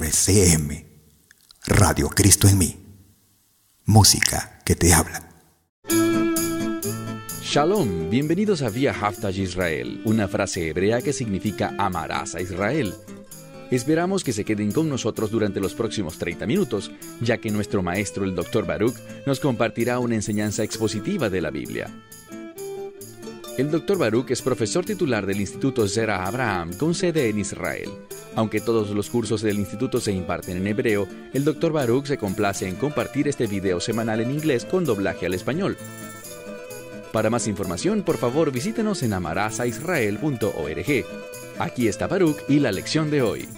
RCM, Radio Cristo en mí. Música que te habla. Shalom, bienvenidos a Via Haftaj Israel, una frase hebrea que significa amarás a Israel. Esperamos que se queden con nosotros durante los próximos 30 minutos, ya que nuestro maestro, el Dr. Baruch, nos compartirá una enseñanza expositiva de la Biblia. El Dr. Baruch es profesor titular del Instituto Zera Abraham, con sede en Israel. Aunque todos los cursos del instituto se imparten en hebreo, el Dr. Baruch se complace en compartir este video semanal en inglés con doblaje al español. Para más información, por favor, visítenos en amarasaisrael.org. Aquí está Baruch y la lección de hoy.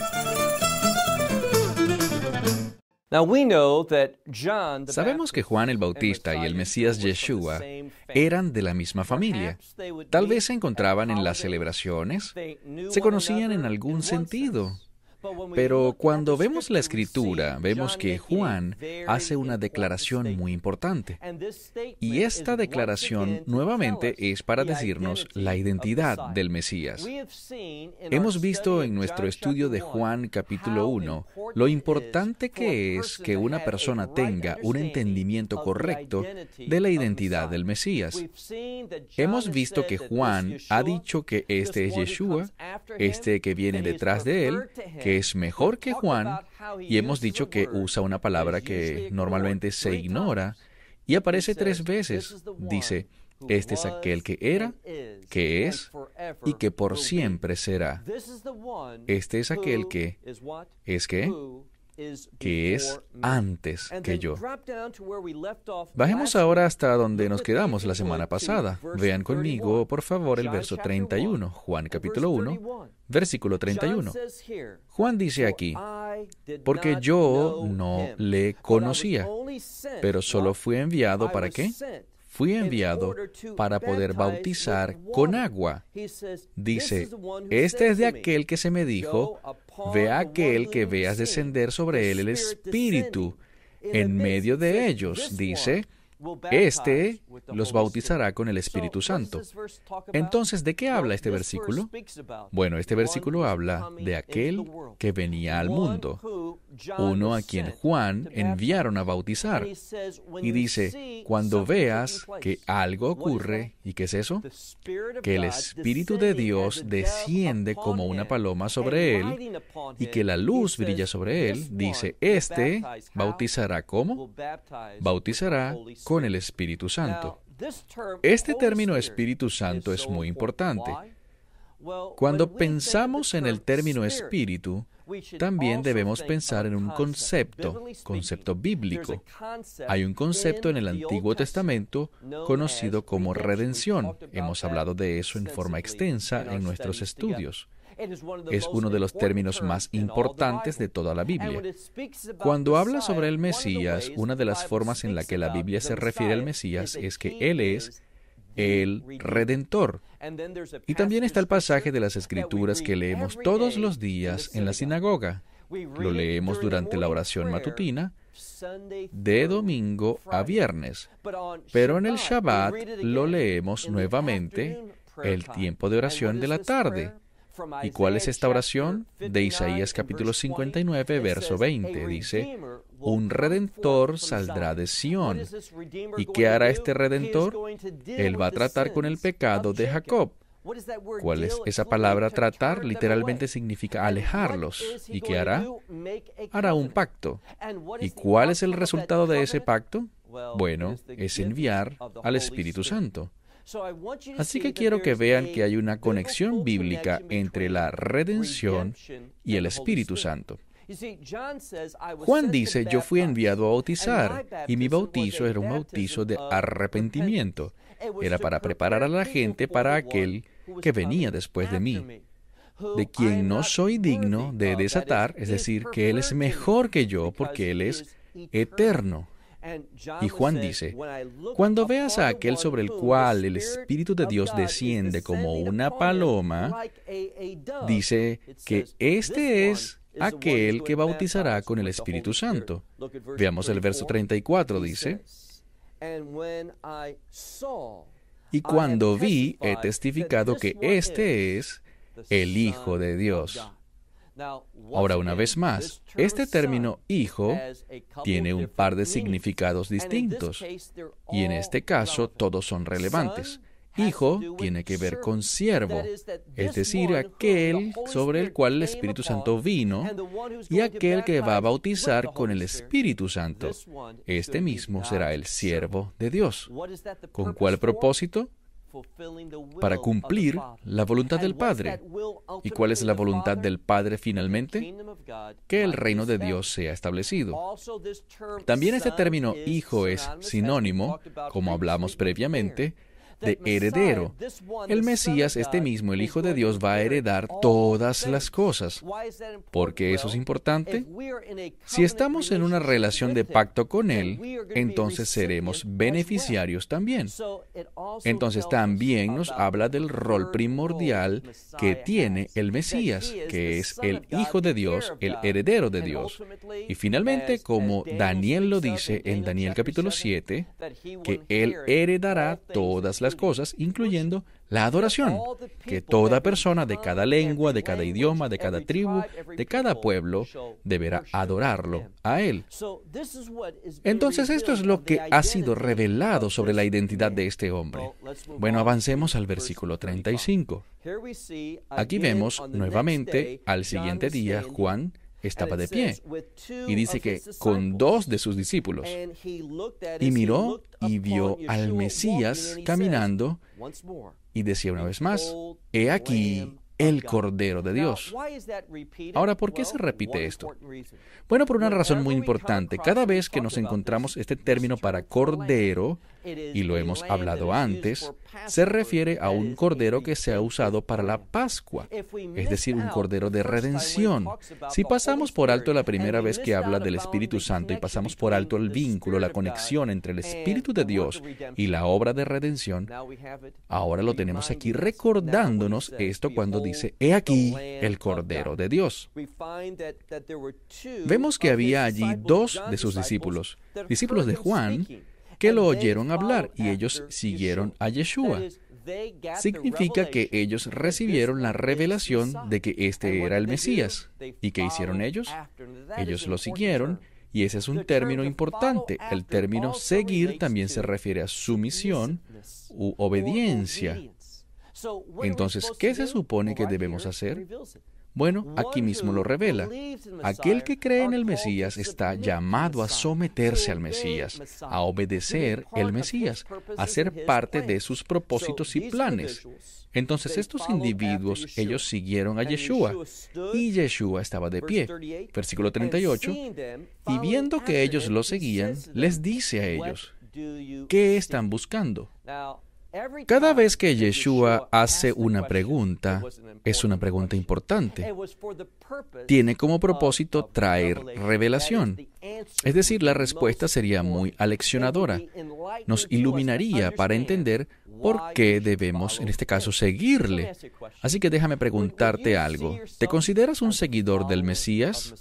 Sabemos que Juan el Bautista y el Mesías Yeshua eran de la misma familia. Tal vez se encontraban en las celebraciones, se conocían en algún sentido. Pero cuando vemos la Escritura, vemos que Juan hace una declaración muy importante. Y esta declaración nuevamente es para decirnos la identidad del Mesías. Hemos visto en nuestro estudio de Juan capítulo 1 lo importante que es que una persona tenga un entendimiento correcto de la identidad del Mesías. Hemos visto que Juan ha dicho que este es Yeshua, este que viene detrás de él, que es mejor que Juan, y hemos dicho que usa una palabra que normalmente se ignora, y aparece 3 veces. Dice, este es aquel que era, que es, y que por siempre será. Este es aquel que es que es antes que yo. Bajemos ahora hasta donde nos quedamos la semana pasada. Vean conmigo, por favor, el verso 31, Juan capítulo 1, versículo 31. Juan dice aquí, porque yo no le conocía, pero solo fui enviado ¿para qué? Fui enviado para poder bautizar con agua. Dice, este es de aquel que se me dijo, ve a aquel que veas descender sobre él el Espíritu en medio de ellos. Dice, este los bautizará con el Espíritu Santo. Entonces, ¿de qué habla este versículo? Bueno, este versículo habla de aquel que venía al mundo, uno a quien Juan enviaron a bautizar. Y dice, cuando veas que algo ocurre, ¿y qué es eso? Que el Espíritu de Dios desciende como una paloma sobre él y que la luz brilla sobre él, dice, este bautizará ¿cómo? Bautizará con el Espíritu Santo. Este término Espíritu Santo es muy importante. Cuando pensamos en el término Espíritu, también debemos pensar en un concepto bíblico. Hay un concepto en el Antiguo Testamento conocido como redención. Hemos hablado de eso en forma extensa en nuestros estudios. Es uno de los términos más importantes de toda la Biblia. Cuando habla sobre el Mesías, una de las formas en la que la Biblia se refiere al Mesías es que Él es el Redentor. Y también está el pasaje de las Escrituras que leemos todos los días en la sinagoga. Lo leemos durante la oración matutina, de domingo a viernes. Pero en el Shabbat lo leemos nuevamente, el tiempo de oración de la tarde. ¿Y cuál es esta oración? De Isaías capítulo 59, verso 20. Dice, un Redentor saldrá de Sión. ¿Y qué hará este Redentor? Él va a tratar con el pecado de Jacob. ¿Cuál es esa palabra tratar? Literalmente significa alejarlos. ¿Y qué hará? Hará un pacto. ¿Y cuál es el resultado de ese pacto? Bueno, es enviar al Espíritu Santo. Así que quiero que vean que hay una conexión bíblica entre la redención y el Espíritu Santo. Juan dice, yo fui enviado a bautizar, y mi bautizo era un bautizo de arrepentimiento. Era para preparar a la gente para aquel que venía después de mí, de quien no soy digno de desatar, es decir, que Él es mejor que yo porque Él es eterno. Y Juan dice, cuando veas a aquel sobre el cual el Espíritu de Dios desciende como una paloma, dice que este es aquel que bautizará con el Espíritu Santo. Veamos el verso 34, dice, y cuando vi, he testificado que este es el Hijo de Dios. Ahora, una vez más, este término hijo tiene un par de significados distintos, y en este caso todos son relevantes. Hijo tiene que ver con siervo, es decir, aquel sobre el cual el Espíritu Santo vino y aquel que va a bautizar con el Espíritu Santo. Este mismo será el siervo de Dios. ¿Con cuál propósito? Para cumplir la voluntad del Padre. ¿Y cuál es la voluntad del Padre finalmente? Que el reino de Dios sea establecido. También este término hijo es sinónimo, como hablamos previamente, de heredero. El Mesías, este mismo, el Hijo de Dios, va a heredar todas las cosas. ¿Por qué eso es importante? Si estamos en una relación de pacto con Él, entonces seremos beneficiarios también. Entonces también nos habla del rol primordial que tiene el Mesías, que es el Hijo de Dios, el heredero de Dios. Y finalmente, como Daniel lo dice en Daniel capítulo 7, que Él heredará todas las cosas, incluyendo la adoración, que toda persona de cada lengua, de cada idioma, de cada tribu, de cada pueblo, deberá adorarlo a Él. Entonces, esto es lo que ha sido revelado sobre la identidad de este hombre. Bueno, avancemos al versículo 35. Aquí vemos nuevamente, al siguiente día, Juan estaba de pie, y dice que con 2 de sus discípulos, y miró y vio al Mesías caminando, y decía una vez más, «He aquí el Cordero de Dios». Ahora, ¿por qué se repite esto? Bueno, por una razón muy importante. Cada vez que nos encontramos este término para cordero, y lo hemos hablado antes, se refiere a un cordero que se ha usado para la Pascua, es decir, un cordero de redención. Si pasamos por alto la primera vez que habla del Espíritu Santo y pasamos por alto el vínculo, la conexión entre el Espíritu de Dios y la obra de redención, ahora lo tenemos aquí recordándonos esto cuando dice, «He aquí el Cordero de Dios». Vemos que había allí 2 de sus discípulos de Juan, que lo oyeron hablar y ellos siguieron a Yeshua. Significa que ellos recibieron la revelación de que este era el Mesías. ¿Y qué hicieron ellos? Ellos lo siguieron, y ese es un término importante. El término seguir también se refiere a sumisión u obediencia. Entonces, ¿qué se supone que debemos hacer? Bueno, aquí mismo lo revela. Aquel que cree en el Mesías está llamado a someterse al Mesías, a obedecer el Mesías, a ser parte de sus propósitos y planes. Entonces estos individuos, ellos siguieron a Yeshua, y Yeshua estaba de pie. Versículo 38, y viendo que ellos lo seguían, les dice a ellos, ¿qué están buscando? Cada vez que Yeshua hace una pregunta, es una pregunta importante. Tiene como propósito traer revelación. Es decir, la respuesta sería muy aleccionadora. Nos iluminaría para entender por qué debemos, en este caso, seguirle. Así que déjame preguntarte algo. ¿Te consideras un seguidor del Mesías?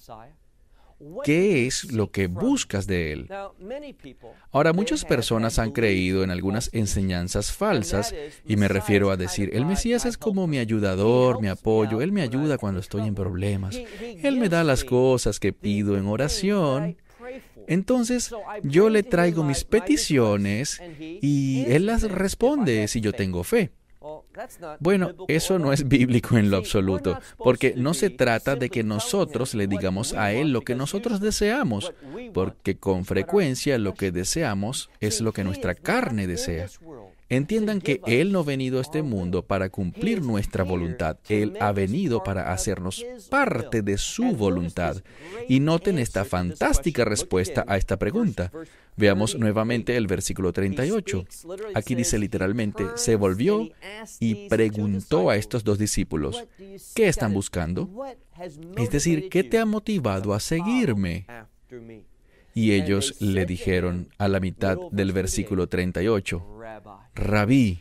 ¿Qué es lo que buscas de Él? Ahora, muchas personas han creído en algunas enseñanzas falsas, y me refiero a decir, el Mesías es como mi ayudador, mi apoyo, Él me ayuda cuando estoy en problemas, Él me da las cosas que pido en oración. Entonces, yo le traigo mis peticiones y Él las responde si yo tengo fe. Bueno, eso no es bíblico en lo absoluto, porque no se trata de que nosotros le digamos a Él lo que nosotros deseamos, porque con frecuencia lo que deseamos es lo que nuestra carne desea. Entiendan que Él no ha venido a este mundo para cumplir nuestra voluntad. Él ha venido para hacernos parte de su voluntad. Y noten esta fantástica respuesta a esta pregunta. Veamos nuevamente el versículo 38. Aquí dice literalmente, se volvió y preguntó a estos 2 discípulos, ¿qué están buscando? Es decir, ¿qué te ha motivado a seguirme? Y ellos le dijeron a la mitad del versículo 38, Rabí.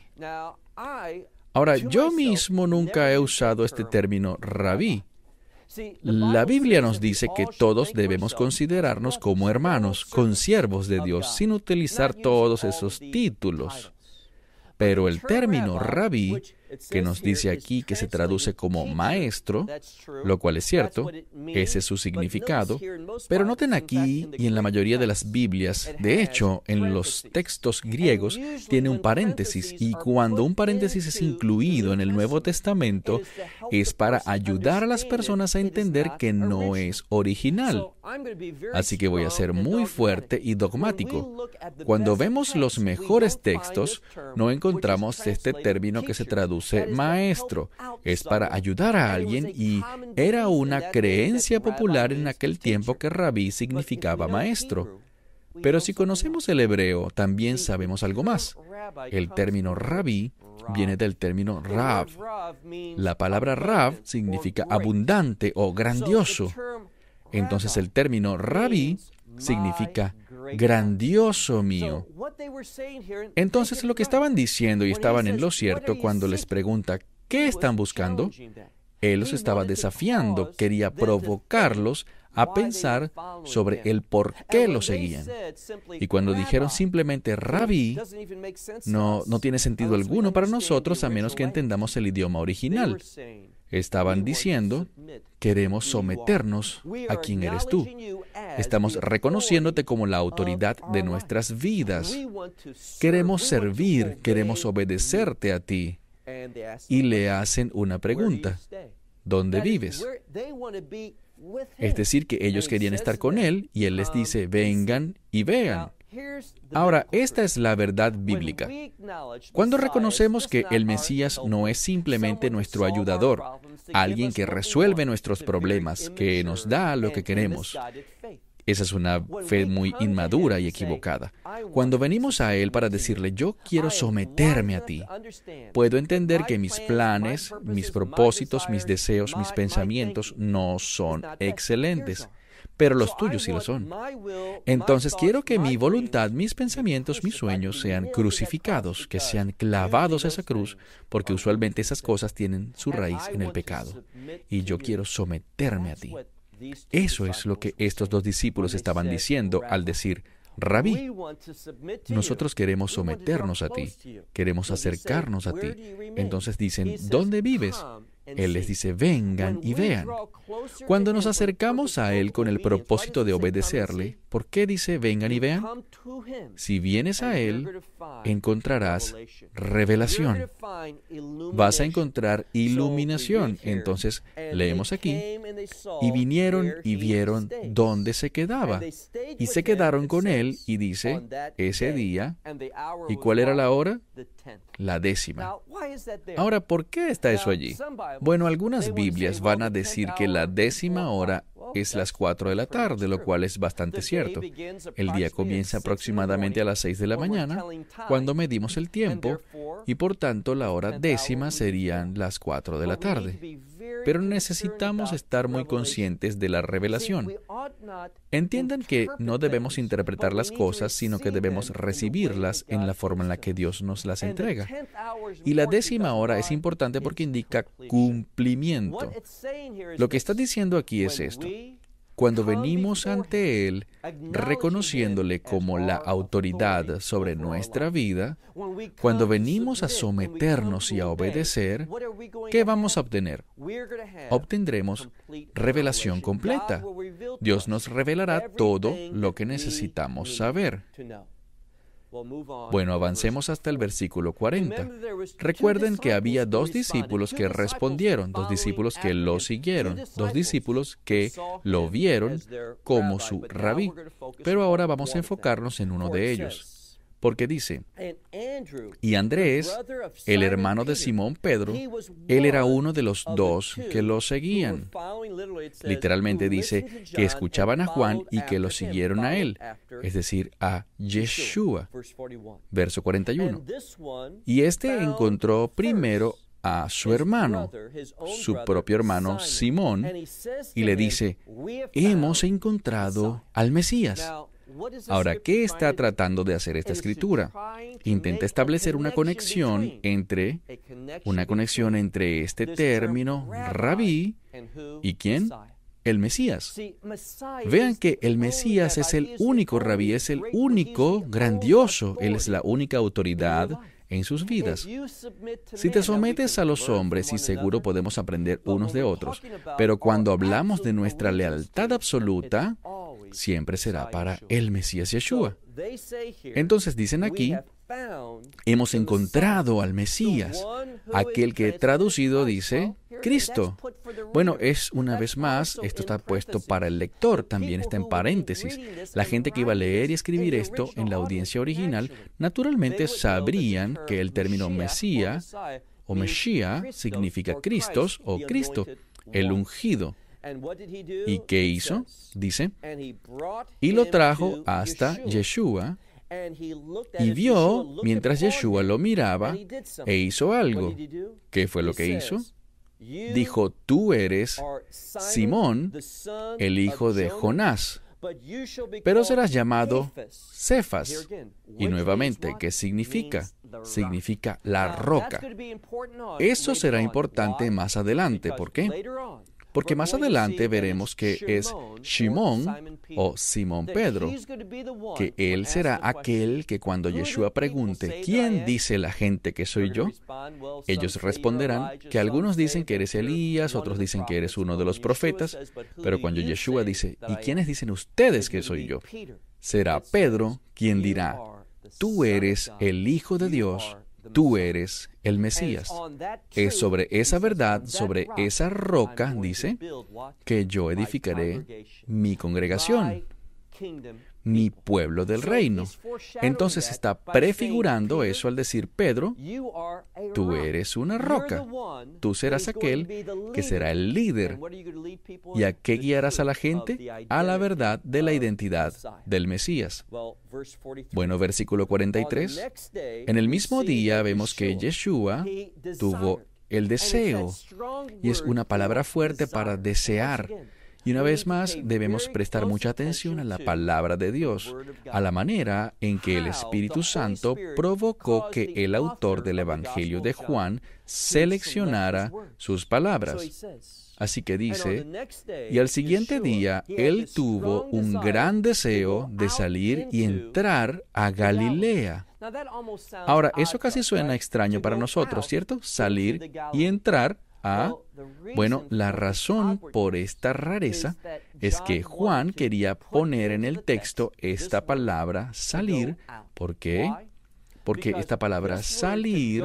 Ahora, yo mismo nunca he usado este término rabí. La Biblia nos dice que todos debemos considerarnos como hermanos, consiervos de Dios, sin utilizar todos esos títulos. Pero el término rabí que nos dice aquí que se traduce como maestro, lo cual es cierto, ese es su significado, pero noten aquí y en la mayoría de las Biblias, de hecho, en los textos griegos, tiene un paréntesis, y cuando un paréntesis es incluido en el Nuevo Testamento, es para ayudar a las personas a entender que no es original. Así que voy a ser muy fuerte y dogmático. Cuando vemos los mejores textos, no encontramos este término que se traduce maestro. Es para ayudar a alguien y era una creencia popular en aquel tiempo que rabí significaba maestro. Pero si conocemos el hebreo, también sabemos algo más. El término rabí viene del término rav. La palabra rav significa abundante o grandioso. Entonces el término rabí significa grandioso mío. Entonces lo que estaban diciendo, y estaban en lo cierto cuando les pregunta, ¿qué están buscando? Él los estaba desafiando, quería provocarlos a pensar sobre el por qué lo seguían. Y cuando dijeron simplemente rabí, no tiene sentido alguno para nosotros a menos que entendamos el idioma original. Estaban diciendo, queremos someternos a quien eres tú. Estamos reconociéndote como la autoridad de nuestras vidas. Queremos servir, queremos obedecerte a ti. Y le hacen una pregunta. ¿Dónde vives? Es decir, que ellos querían estar con él y él les dice, vengan y vean. Ahora, esta es la verdad bíblica. Cuando reconocemos que el Mesías no es simplemente nuestro ayudador, alguien que resuelve nuestros problemas, que nos da lo que queremos, esa es una fe muy inmadura y equivocada. Cuando venimos a Él para decirle, yo quiero someterme a ti, puedo entender que mis planes, mis propósitos, mis deseos, mis pensamientos no son excelentes, pero los tuyos sí lo son. Entonces quiero que mi voluntad, mis pensamientos, mis sueños sean crucificados, que sean clavados a esa cruz, porque usualmente esas cosas tienen su raíz en el pecado. Y yo quiero someterme a ti. Eso es lo que estos dos discípulos estaban diciendo al decir, Rabí, nosotros queremos someternos a ti, queremos acercarnos a ti. Entonces dicen, ¿dónde vives? Él les dice, vengan y vean. Cuando nos acercamos a Él con el propósito de obedecerle, ¿por qué dice, vengan y vean? Si vienes a Él, encontrarás revelación. Vas a encontrar iluminación. Entonces, leemos aquí, y vinieron y vieron dónde se quedaba. Y se quedaron con Él, y dice, ese día, ¿y cuál era la hora? La 10ª. Ahora, ¿por qué está eso allí? Bueno, algunas Biblias van a decir que la 10ª hora es las 4 de la tarde, lo cual es bastante cierto. El día comienza aproximadamente a las 6 de la mañana, cuando medimos el tiempo, y por tanto la hora 10ª serían las 4 de la tarde. Pero necesitamos estar muy conscientes de la revelación. Entiendan que no debemos interpretar las cosas, sino que debemos recibirlas en la forma en la que Dios nos las entrega. Y la 10ª hora es importante porque indica cumplimiento. Lo que está diciendo aquí es esto. Cuando venimos ante Él, reconociéndole como la autoridad sobre nuestra vida, cuando venimos a someternos y a obedecer, ¿qué vamos a obtener? Obtendremos revelación completa. Dios nos revelará todo lo que necesitamos saber. Bueno, avancemos hasta el versículo 40. Recuerden que había 2 discípulos que respondieron, 2 discípulos que lo siguieron, 2 discípulos que lo vieron como su rabí. Pero ahora vamos a enfocarnos en uno de ellos. Porque dice, y Andrés, el hermano de Simón Pedro, él era uno de los 2 que lo seguían. Literalmente dice que escuchaban a Juan y que lo siguieron a él, es decir, a Yeshua. Verso 41. Y este encontró primero a su hermano, su propio hermano Simón, y le dice, hemos encontrado al Mesías. Ahora, ¿qué está tratando de hacer esta escritura? Intenta establecer una conexión entre este término, rabí, ¿y quién? El Mesías. Vean que el Mesías es el único rabí, es el único grandioso, Él es la única autoridad en sus vidas. Si te sometes a los hombres, y seguro podemos aprender unos de otros, pero cuando hablamos de nuestra lealtad absoluta, siempre será para el Mesías Yeshua. Entonces dicen aquí, hemos encontrado al Mesías, aquel que traducido dice Cristo. Bueno, es una vez más, esto está puesto para el lector, también está en paréntesis. La gente que iba a leer y escribir esto en la audiencia original, naturalmente sabrían que el término Mesías o Mesías significa Cristos o Cristo, el ungido. ¿Y qué hizo? Dice, y lo trajo hasta Yeshua, y vio mientras Yeshua lo miraba e hizo algo. ¿Qué fue lo que hizo? Dijo, tú eres Simón, el hijo de Jonás, pero serás llamado Cefas. Y nuevamente, ¿qué significa? Significa la roca. Eso será importante más adelante. ¿Por qué? Porque más adelante veremos que es Shimón o Simón Pedro, que él será aquel que cuando Yeshua pregunte, ¿quién dice la gente que soy yo? Ellos responderán que algunos dicen que eres Elías, otros dicen que eres uno de los profetas, pero cuando Yeshua dice, ¿y quiénes dicen ustedes que soy yo? Será Pedro quien dirá, tú eres el Hijo de Dios. Tú eres el Mesías. Es sobre esa verdad, sobre esa roca, dice, que yo edificaré mi congregación, mi pueblo del reino. Entonces está prefigurando eso al decir, Pedro, tú eres una roca. Tú serás aquel que será el líder. ¿Y a qué guiarás a la gente? A la verdad de la identidad del Mesías. Bueno, versículo 43. En el mismo día vemos que Yeshua tuvo el deseo. Y es una palabra fuerte para desear. Y una vez más, debemos prestar mucha atención a la palabra de Dios, a la manera en que el Espíritu Santo provocó que el autor del Evangelio de Juan seleccionara sus palabras. Así que dice, y al siguiente día él tuvo un gran deseo de salir y entrar a Galilea. Ahora, eso casi suena extraño para nosotros, ¿cierto? Salir y entrar a... Bueno, la razón por esta rareza es que Juan quería poner en el texto esta palabra salir. ¿Por qué? Porque esta palabra salir,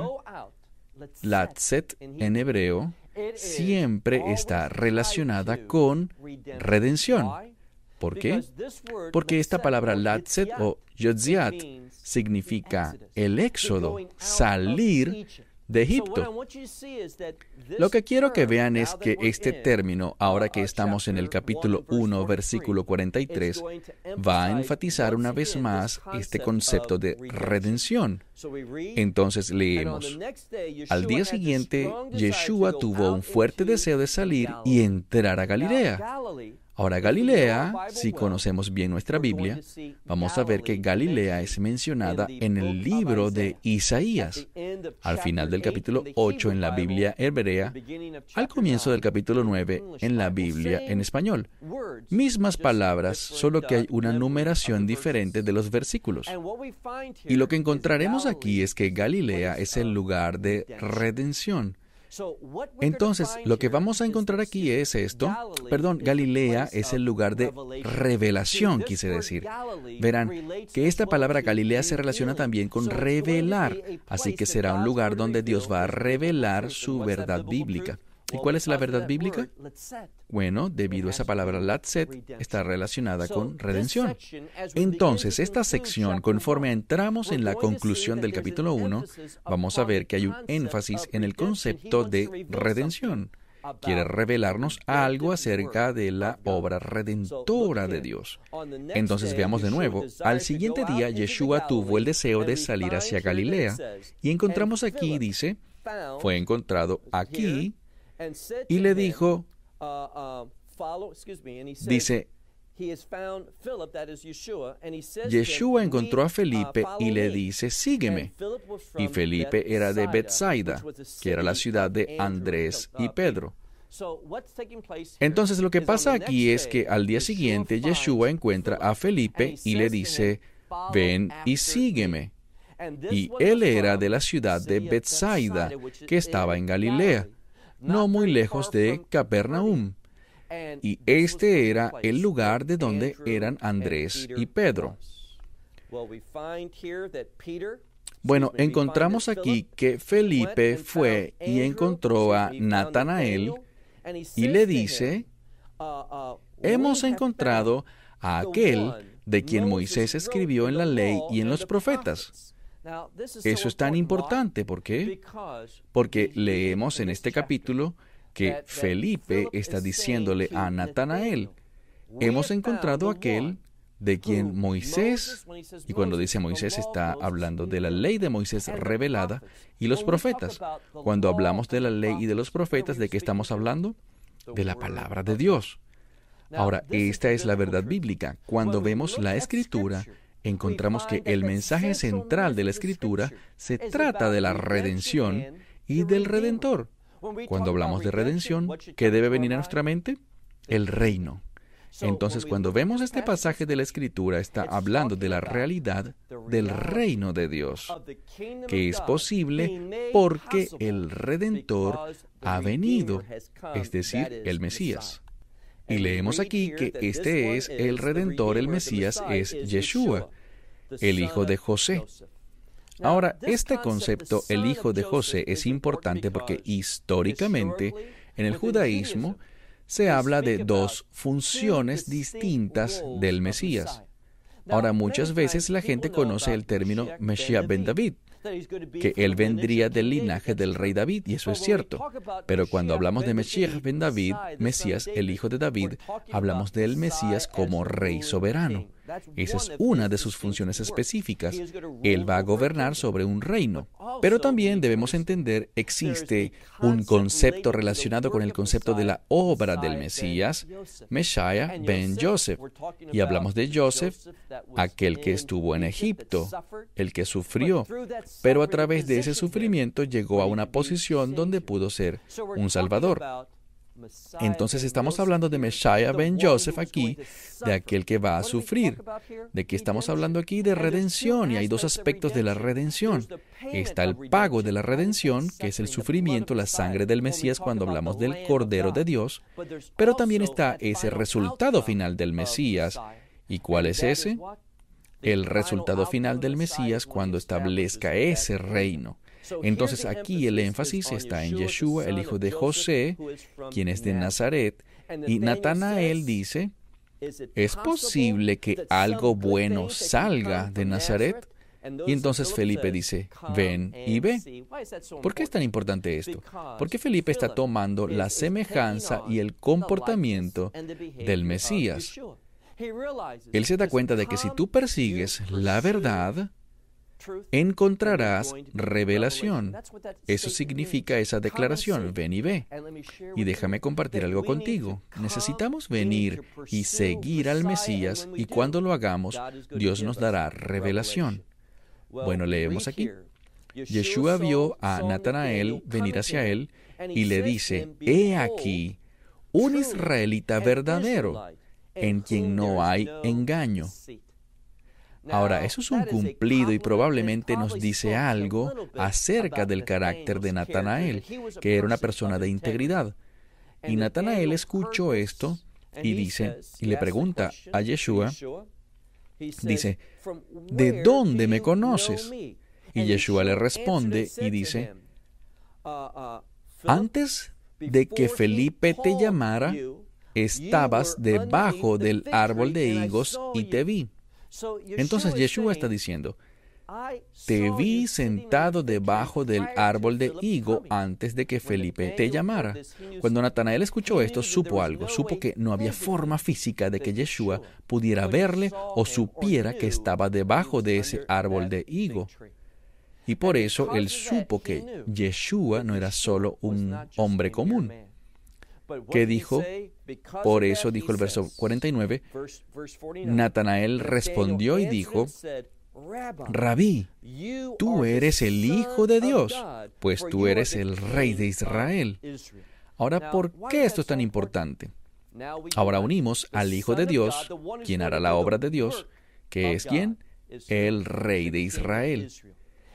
latzet en hebreo, siempre está relacionada con redención. ¿Por qué? Porque esta palabra latzet o yotziat significa el éxodo, salir de Egipto. Lo que quiero que vean es que este término, ahora que estamos en el capítulo 1, versículo 43, va a enfatizar una vez más este concepto de redención. Entonces leemos, al día siguiente, Yeshua tuvo un fuerte deseo de salir y entrar a Galilea. Ahora, Galilea, si conocemos bien nuestra Biblia, vamos a ver que Galilea es mencionada en el libro de Isaías, al final del capítulo 8 en la Biblia hebrea, al comienzo del capítulo 9 en la Biblia en español. Mismas palabras, solo que hay una numeración diferente de los versículos. Y lo que encontraremos aquí es que Galilea es el lugar de redención. Entonces, lo que vamos a encontrar aquí es esto. Galilea es el lugar de revelación, quise decir. Verán que esta palabra Galilea se relaciona también con revelar, así que será un lugar donde Dios va a revelar su verdad bíblica. ¿Y cuál es la verdad bíblica? Bueno, debido a esa palabra latzet, está relacionada con redención. Entonces, esta sección, conforme entramos en la conclusión del capítulo 1, vamos a ver que hay un énfasis en el concepto de redención. Quiere revelarnos algo acerca de la obra redentora de Dios. Entonces, veamos de nuevo. Al siguiente día, Yeshua tuvo el deseo de salir hacia Galilea. Y encontramos aquí, dice, fue encontrado aquí, y le dijo, dice, Yeshua encontró a Felipe y le dice, sígueme. Y Felipe era de Betsaida, que era la ciudad de Andrés y Pedro. Entonces lo que pasa aquí es que al día siguiente Yeshua encuentra a Felipe y le dice, ven y sígueme. y él era de la ciudad de Betsaida, que estaba en Galilea, no muy lejos de Capernaum. Y este era el lugar de donde eran Andrés y Pedro. Bueno, encontramos aquí que Felipe fue y encontró a Natanael y le dice: hemos encontrado a aquel de quien Moisés escribió en la ley y en los profetas. Eso es tan importante. ¿Por qué? Porque leemos en este capítulo que Felipe está diciéndole a Natanael: hemos encontrado a aquel de quien Moisés, y cuando dice Moisés está hablando de la ley de Moisés revelada y los profetas. Cuando hablamos de la ley y de los profetas, ¿de qué estamos hablando? De la palabra de Dios. Ahora, esta es la verdad bíblica. Cuando vemos la Escritura, encontramos que el mensaje central de la Escritura se trata de la redención y del Redentor. Cuando hablamos de redención, ¿qué debe venir a nuestra mente? El reino. Entonces, cuando vemos este pasaje de la Escritura, está hablando de la realidad del reino de Dios, que es posible porque el Redentor ha venido, es decir, el Mesías. Y leemos aquí que este es el Redentor, el Mesías, es Yeshua, el hijo de José. Ahora, este concepto, el hijo de José, es importante porque históricamente, en el judaísmo, se habla de dos funciones distintas del Mesías. Ahora, muchas veces la gente conoce el término Mesías ben David, que él vendría del linaje del rey David, y eso es cierto. Pero cuando hablamos de Mesías ben David, Mesías, el hijo de David, hablamos del Mesías como rey soberano. Esa es una de sus funciones específicas. Él va a gobernar sobre un reino. Pero también debemos entender, existe un concepto relacionado con el concepto de la obra del Mesías, Messiah ben Joseph. Y hablamos de Joseph, aquel que estuvo en Egipto, el que sufrió, pero a través de ese sufrimiento llegó a una posición donde pudo ser un Salvador. Entonces estamos hablando de Messiah ben Joseph aquí, de aquel que va a sufrir. ¿De qué estamos hablando aquí? De redención, y hay dos aspectos de la redención. Está el pago de la redención, que es el sufrimiento, la sangre del Mesías cuando hablamos del Cordero de Dios, pero también está ese resultado final del Mesías. ¿Y cuál es ese? El resultado final del Mesías cuando establezca ese reino. Entonces aquí el énfasis está en Yeshua, el hijo de José, quien es de Nazaret, y Natanael dice: ¿es posible que algo bueno salga de Nazaret? Y entonces Felipe dice: ven y ve. ¿Por qué es tan importante esto? Porque Felipe está tomando la semejanza y el comportamiento del Mesías. Él se da cuenta de que si tú persigues la verdad, encontrarás revelación. Eso significa esa declaración: ven y ve. Y déjame compartir algo contigo. Necesitamos venir y seguir al Mesías, y cuando lo hagamos, Dios nos dará revelación. Bueno, leemos aquí. Yeshua vio a Natanael venir hacia él y le dice: he aquí un israelita verdadero, en quien no hay engaño. Ahora, eso es un cumplido y probablemente nos dice algo acerca del carácter de Natanael, que era una persona de integridad. Y Natanael escuchó esto y dice, y le pregunta a Yeshua, dice: ¿de dónde me conoces? Y Yeshua le responde y dice: antes de que Felipe te llamara, estabas debajo del árbol de higos y te vi. Entonces Yeshua está diciendo: te vi sentado debajo del árbol de higo antes de que Felipe te llamara. Cuando Natanael escuchó esto, supo algo. Supo que no había forma física de que Yeshua pudiera verle o supiera que estaba debajo de ese árbol de higo. Y por eso él supo que Yeshua no era solo un hombre común. ¿Qué dijo? Por eso dijo el verso 49, Natanael respondió y dijo: Rabí, tú eres el Hijo de Dios, pues tú eres el Rey de Israel. Ahora, ¿por qué esto es tan importante? Ahora unimos al Hijo de Dios, quien hará la obra de Dios, que es ¿quién? El Rey de Israel.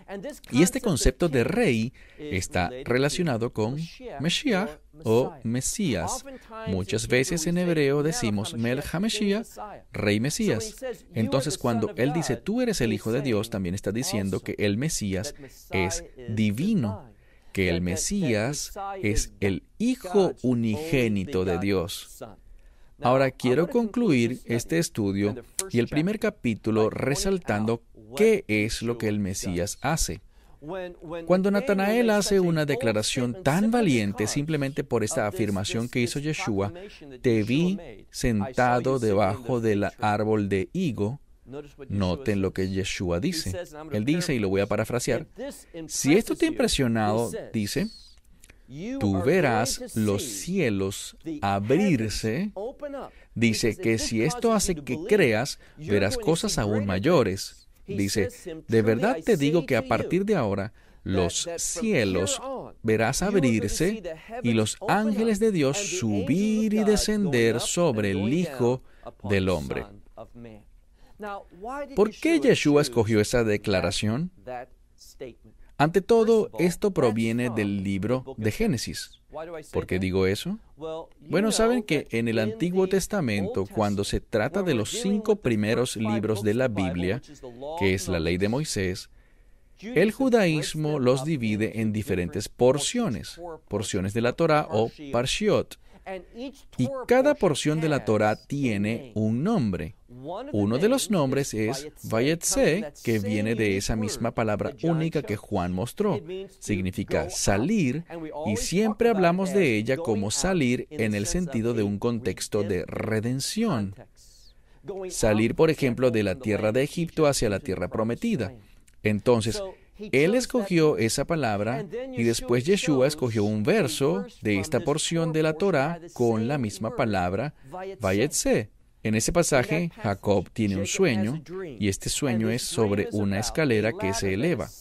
Y este concepto de rey está relacionado con Mesías o Mesías. Muchas veces en hebreo decimos Melech HaMashiach, Rey Mesías. Entonces, cuando él dice, tú eres el Hijo de Dios, también está diciendo que el Mesías es divino, que el Mesías es el Hijo unigénito de Dios. Ahora quiero concluir este estudio y el primer capítulo resaltando qué es lo que el Mesías hace. Cuando Natanael hace una declaración tan valiente simplemente por esta afirmación que hizo Yeshua, te vi sentado debajo del árbol de higo. Noten lo que Yeshua dice. Él dice, y lo voy a parafrasear, si esto te ha impresionado, dice, tú verás los cielos abrirse. Dice que si esto hace que creas, verás cosas aún mayores. Dice, de verdad te digo que a partir de ahora, los cielos verás abrirse y los ángeles de Dios subir y descender sobre el Hijo del Hombre. ¿Por qué Yeshua escogió esa declaración? Ante todo, esto proviene del libro de Génesis. ¿Por qué digo eso? Bueno, saben que en el Antiguo Testamento, cuando se trata de los 5 primeros libros de la Biblia, que es la ley de Moisés, el judaísmo los divide en diferentes porciones de la Torá o parshiot. Y cada porción de la Torá tiene un nombre. Uno de los nombres es Vayetse, que viene de esa misma palabra única que Juan mostró. Significa salir, y siempre hablamos de ella como salir en el sentido de un contexto de redención. Salir, por ejemplo, de la tierra de Egipto hacia la tierra prometida. Entonces, él escogió esa palabra y después Yeshua escogió un verso de esta porción de la Torá con la misma palabra Vayetse. En ese pasaje, Jacob tiene un sueño y este sueño es sobre una escalera que se eleva.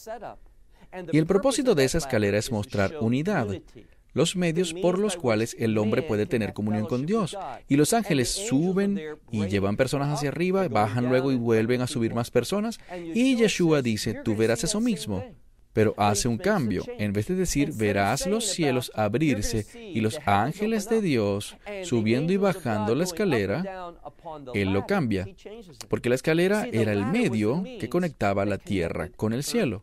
Y el propósito de esa escalera es mostrar unidad, los medios por los cuales el hombre puede tener comunión con Dios. Y los ángeles suben y llevan personas hacia arriba, bajan luego y vuelven a subir más personas. Y Yeshua dice, tú verás eso mismo. Pero hace un cambio. En vez de decir, verás los cielos abrirse y los ángeles de Dios subiendo y bajando la escalera, Él lo cambia. Porque la escalera era el medio que conectaba la tierra con el cielo.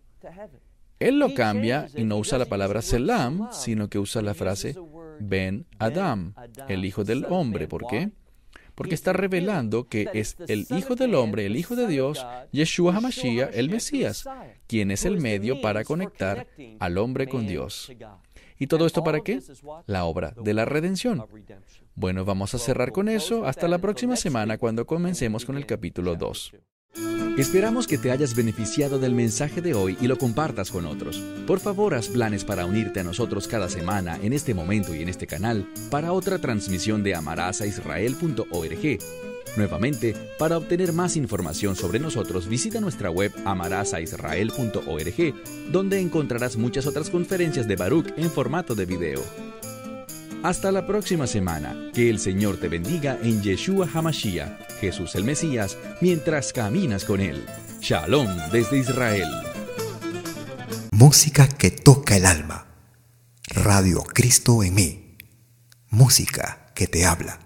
Él lo cambia y no usa la palabra Selam, sino que usa la frase Ben Adam, el Hijo del Hombre. ¿Por qué? Porque está revelando que es el Hijo del Hombre, el Hijo de Dios, Yeshua HaMashiach, el Mesías, quien es el medio para conectar al hombre con Dios. ¿Y todo esto para qué? La obra de la redención. Bueno, vamos a cerrar con eso. Hasta la próxima semana cuando comencemos con el capítulo 2. Esperamos que te hayas beneficiado del mensaje de hoy y lo compartas con otros. Por favor, haz planes para unirte a nosotros cada semana en este momento y en este canal para otra transmisión de amarazaisrael.org. Nuevamente, para obtener más información sobre nosotros, visita nuestra web amarazaisrael.org, donde encontrarás muchas otras conferencias de Baruch en formato de video. Hasta la próxima semana. Que el Señor te bendiga en Yeshua HaMashiach, Jesús el Mesías, mientras caminas con Él. Shalom desde Israel. Música que toca el alma. Radio Cristo en mí. Música que te habla.